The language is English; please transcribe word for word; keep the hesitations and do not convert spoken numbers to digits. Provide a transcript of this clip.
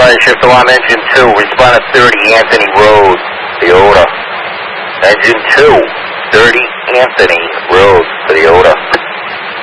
Fire shift alarm engine two, respond at thirty Anthony Road, Leota. Engine two, thirty Anthony